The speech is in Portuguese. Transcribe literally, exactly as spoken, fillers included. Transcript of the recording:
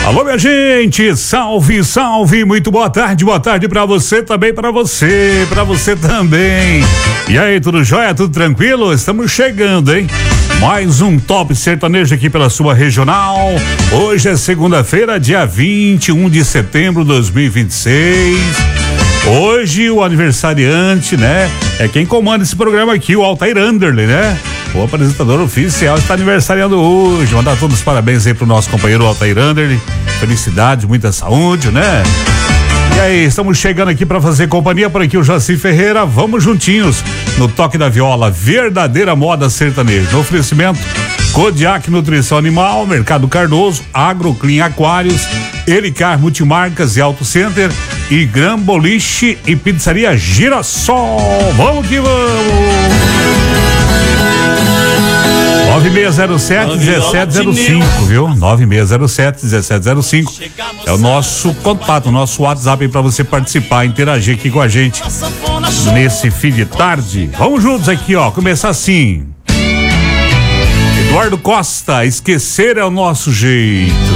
Alô, minha gente, salve, salve, muito boa tarde, boa tarde pra você também, pra você, pra você também. E aí, tudo jóia, tudo tranquilo? Estamos chegando, hein? Mais um Top Sertanejo aqui pela sua regional. Hoje é segunda-feira, dia vinte e um de setembro de dois mil e vinte e seis. Hoje o aniversariante, né? É quem comanda esse programa aqui, o Altair Anderley, né? O apresentador oficial está aniversariando hoje. Mandar todos os parabéns aí pro nosso companheiro Altair Anderley. Felicidade, muita saúde, né? E aí, estamos chegando aqui para fazer companhia por aqui o Jaci Ferreira. Vamos juntinhos no toque da viola, verdadeira moda sertaneja. No oferecimento Kodiak Nutrição Animal, Mercado Cardoso, Agroclean Aquários, Elicar Multimarcas e Auto Center e Gran Boliche e Pizzaria Girassol. Vamos que vamos! nove seis zero sete, um sete zero cinco, viu? nove seis zero sete, um sete zero cinco é o nosso contato, o nosso WhatsApp para você participar, interagir aqui com a gente nesse fim de tarde. Vamos juntos aqui, ó, começar assim. Eduardo Costa, esquecer é o nosso jeito.